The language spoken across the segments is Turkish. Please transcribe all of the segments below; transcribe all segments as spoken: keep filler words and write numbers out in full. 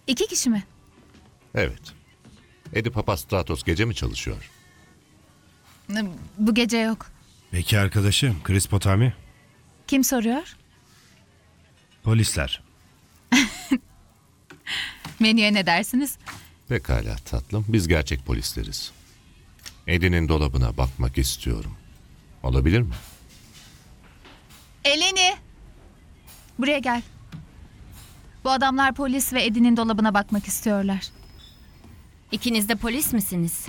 İki kişi mi? Evet. Edi Papastratos gece mi çalışıyor? Bu gece yok. Peki arkadaşım Chris Potami? Kim soruyor? Polisler. Menüye ne dersiniz? Pekala tatlım, biz gerçek polisleriz. Edi'nin dolabına bakmak istiyorum. Olabilir mi? Eleni! Buraya gel. Bu adamlar polis ve Eddie'nin dolabına bakmak istiyorlar. İkiniz de polis misiniz?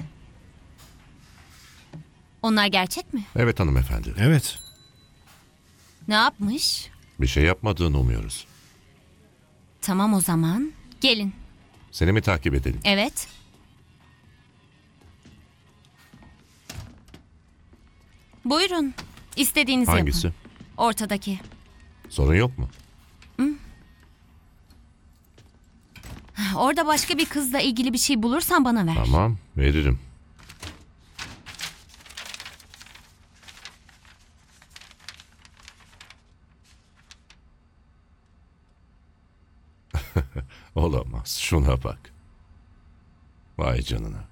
Onlar gerçek mi? Evet hanımefendi. Evet. Ne yapmış? Bir şey yapmadığını umuyoruz. Tamam o zaman. Gelin. Seni mi takip edelim? Evet. Buyurun. İstediğinizi Hangisi? yapın. Ortadaki. Sorun yok mu? Orada başka bir kızla ilgili bir şey bulursan bana ver. Tamam, veririm. Olamaz. Şuna bak. Vay canına.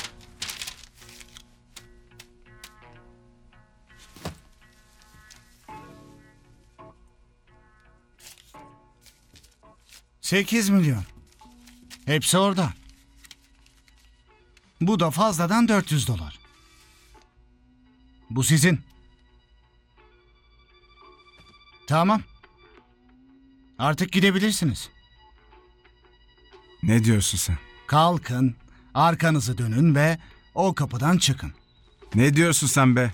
Sekiz milyon. Hepsi orada. Bu da fazladan dört yüz dolar. Bu sizin. Tamam. Artık gidebilirsiniz. Ne diyorsun sen? Kalkın, arkanızı dönün ve o kapıdan çıkın. Ne diyorsun sen be?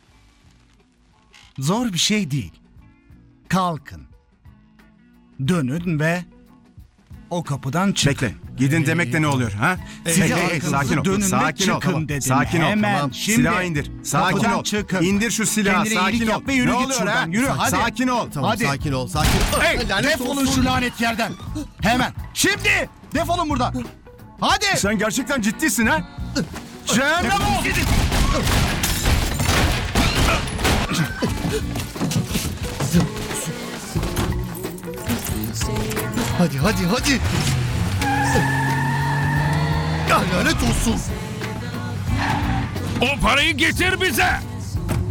Zor bir şey değil. Kalkın. Dönün ve o kapıdan çıkın. Bekle. Gidin demek de ne oluyor ha? Size Hey, hey, hey, arkanızı sakin ol. dönün ve Sakin ol. çıkın Tamam. dedim. Sakin ol. Hemen, Tamam. şimdi. Silahı indir. Sakin Kapıdan ol. çıkın. İndir şu silahı. Kendine sakin iyilik ol. yap ve yürü ne git oluyor şuradan. ha? Yürü, hadi. Sakin ol. Tamam Hadi. sakin ol sakin ol. Hey, Lanet defolun olsun. şu lanet yerden. Hemen. Şimdi. Defolun buradan. Hadi. Sen gerçekten ciddisin ha? Cehennem ol. Hadi hadi hadi. Ya lanet olsun. O parayı getir bize.